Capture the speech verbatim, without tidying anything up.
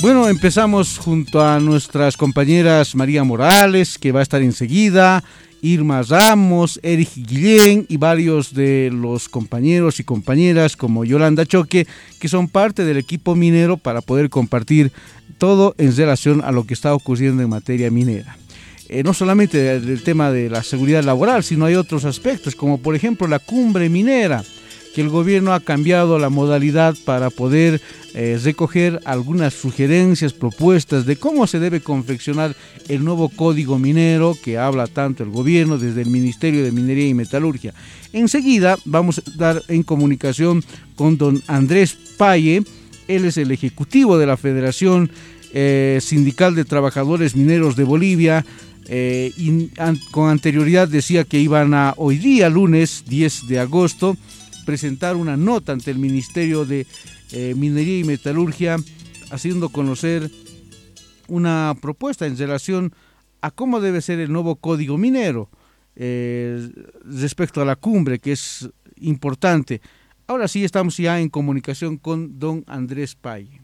Bueno, empezamos junto a nuestras compañeras María Morales, que va a estar enseguida, Irma Ramos, Eric Guillén y varios de los compañeros y compañeras como Yolanda Choque, que son parte del equipo minero para poder compartir todo en relación a lo que está ocurriendo en materia minera. Eh, no solamente el tema de la seguridad laboral, sino hay otros aspectos, como por ejemplo la cumbre minera, que el gobierno ha cambiado la modalidad para poder eh, recoger algunas sugerencias, propuestas de cómo se debe confeccionar el nuevo código minero que habla tanto el gobierno desde el Ministerio de Minería y Metalurgia. Enseguida vamos a estar en comunicación con don Andrés Paye. Él es el ejecutivo de la Federación eh, Sindical de Trabajadores Mineros de Bolivia. Eh, y an, con anterioridad decía que iban a hoy día, lunes diez de agosto, presentar una nota ante el Ministerio de eh, Minería y Metalurgia, haciendo conocer una propuesta en relación a cómo debe ser el nuevo código minero eh, respecto a la cumbre, que es importante. Ahora sí estamos ya en comunicación con don Andrés Paye.